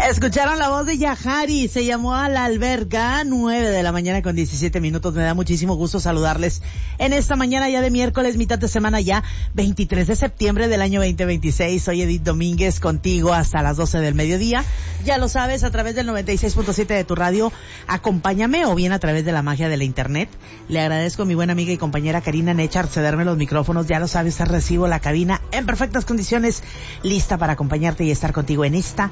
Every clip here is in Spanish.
Escucharon la voz de Yahari, se llamó a la alberga, 9 de la mañana con 17 minutos. Me da muchísimo gusto saludarles en esta mañana ya de miércoles, mitad de semana ya, 23 de septiembre del año 2026. Soy Edith Domínguez, contigo hasta las 12 del mediodía. Ya lo sabes, a través del 96.7 de tu radio, acompáñame, o bien a través de la magia de la internet. Le agradezco a mi buena amiga y compañera Karina Nechar cederme los micrófonos. Ya lo sabes, recibo la cabina en perfectas condiciones, lista para acompañarte y estar contigo en esta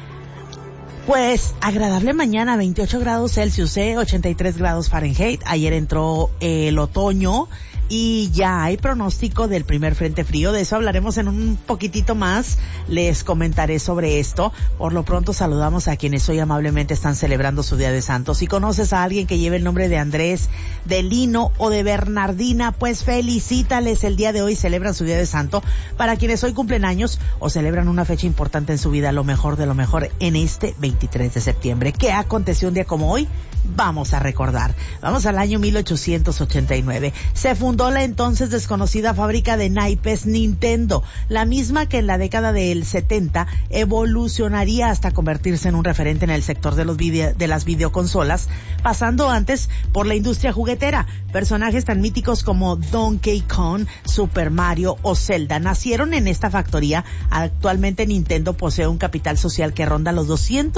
pues agradable mañana, 28 grados Celsius, 83 grados Fahrenheit. Ayer entró el otoño y ya hay pronóstico del primer frente frío. De eso hablaremos en un poquitito más. Les comentaré sobre esto. Por lo pronto saludamos a quienes hoy amablemente están celebrando su Día de Santos. Si conoces a alguien que lleve el nombre de Andrés, de Lino o de Bernardina, pues felicítales. El día de hoy celebran su Día de Santo. Para quienes hoy cumplen años o celebran una fecha importante en su vida, lo mejor de lo mejor en este 23 de septiembre. ¿Qué aconteció un día como hoy? Vamos a recordar. Vamos al año 1889. Se fundó la entonces desconocida fábrica de naipes Nintendo, la misma que en la década del 70 evolucionaría hasta convertirse en un referente en el sector de las videoconsolas, pasando antes por la industria juguetera. Personajes tan míticos como Donkey Kong, Super Mario o Zelda nacieron en esta factoría. Actualmente Nintendo posee un capital social que ronda los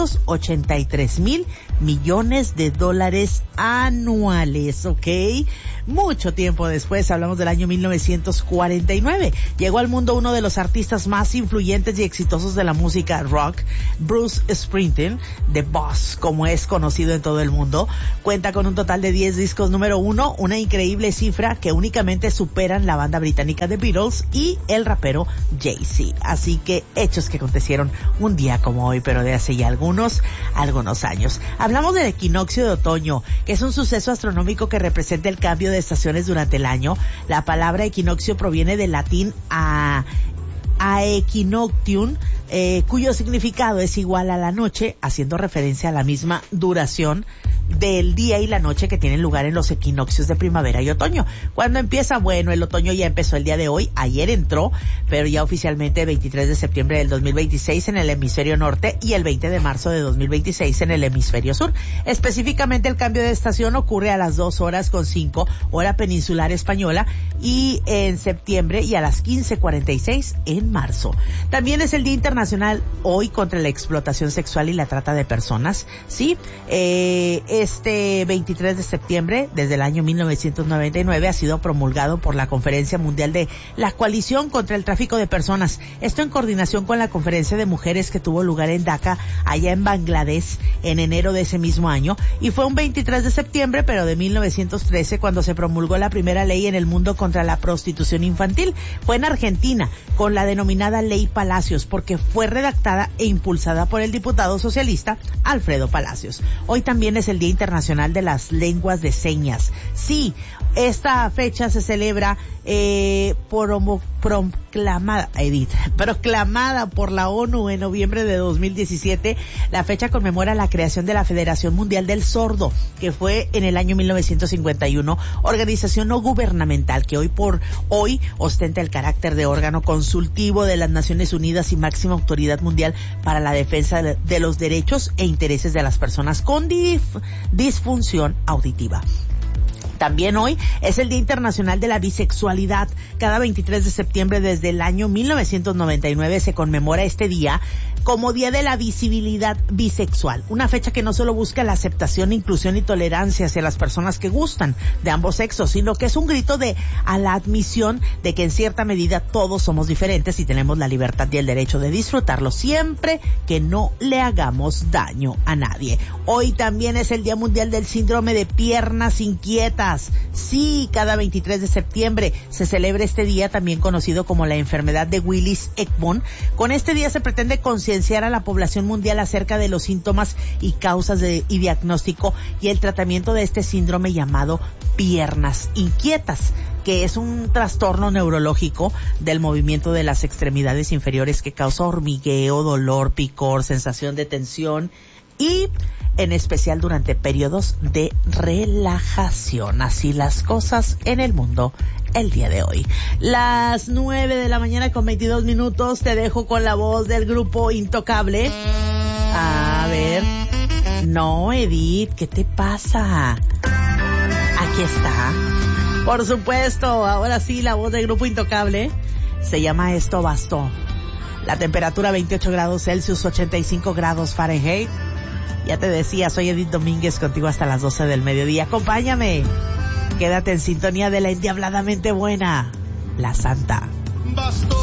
283,000 millones de dólares anuales, ¿ok? Mucho tiempo después, hablamos del año 1949. Llegó al mundo uno de los artistas más influyentes y exitosos de la música rock, Bruce Springsteen, The Boss, como es conocido en todo el mundo. Cuenta con un total de 10 discos número 1, una increíble cifra que únicamente superan la banda británica The Beatles y el rapero Jay-Z. Así que hechos que acontecieron un día como hoy, pero de hace ya algunos años. Hablamos del equinoccio de otoño, que es un suceso astronómico que representa el cambio de estaciones durante el año. La palabra equinoccio proviene del latín aequinoctium, cuyo significado es igual a la noche, haciendo referencia a la misma duración del día y la noche que tienen lugar en los equinoccios de primavera y otoño. ¿Cuándo empieza? Bueno, el otoño ya empezó el día de hoy, ayer entró, pero ya oficialmente el 23 de septiembre del 2026 en el hemisferio norte y el 20 de marzo de 2026 en el hemisferio sur. Específicamente el cambio de estación ocurre a las 2:05 hora peninsular española y en septiembre y a las 15:46 en marzo. También es el Día Internacional hoy contra la explotación sexual y la trata de personas, ¿sí? Este 23 de septiembre, desde el año 1999, ha sido promulgado por la Conferencia Mundial de la Coalición contra el Tráfico de Personas. Esto en coordinación con la Conferencia de Mujeres que tuvo lugar en Dhaka, allá en Bangladesh, en enero de ese mismo año. Y fue un 23 de septiembre, pero de 1913, cuando se promulgó la primera ley en el mundo contra la prostitución infantil. Fue en Argentina, con la denominada Ley Palacios, porque fue redactada e impulsada por el diputado socialista Alfredo Palacios. Hoy también es el Día Internacional de las Lenguas de Señas. Sí, esta fecha se celebra proclamada por la ONU en noviembre de 2017. La fecha conmemora la creación de la Federación Mundial del Sordo, que fue en el año 1951, organización no gubernamental que hoy por hoy ostenta el carácter de órgano consultivo de las Naciones Unidas y máxima autoridad mundial para la defensa de los derechos e intereses de las personas con disfunción auditiva. También hoy es el Día Internacional de la Bisexualidad. Cada 23 de septiembre desde el año 1999 se conmemora este día como Día de la Visibilidad Bisexual, una fecha que no solo busca la aceptación, inclusión y tolerancia hacia las personas que gustan de ambos sexos, sino que es un grito a la admisión de que en cierta medida todos somos diferentes y tenemos la libertad y el derecho de disfrutarlo siempre que no le hagamos daño a nadie. Hoy también es el Día Mundial del Síndrome de Piernas Inquietas. Sí, cada 23 de septiembre se celebra este día, también conocido como la enfermedad de Willis-Ekman. Con este día se pretende concienciar a la población mundial acerca de los síntomas y causas y diagnóstico y el tratamiento de este síndrome llamado piernas inquietas, que es un trastorno neurológico del movimiento de las extremidades inferiores que causa hormigueo, dolor, picor, sensación de tensión y en especial durante periodos de relajación. Así las cosas en el mundo el día de hoy. Las 9 de la mañana con 22 minutos. Te dejo con la voz del grupo Intocable. A ver. No, Edith, ¿qué te pasa? Aquí está. Por supuesto, ahora sí, la voz del Grupo Intocable. Se llama Esto Bastó. La temperatura 28 grados Celsius, 85 grados Fahrenheit. Ya te decía, soy Edith Domínguez, contigo hasta las 12 del mediodía. Acompáñame. Quédate en sintonía de la endiabladamente buena, La Santa. Bastó.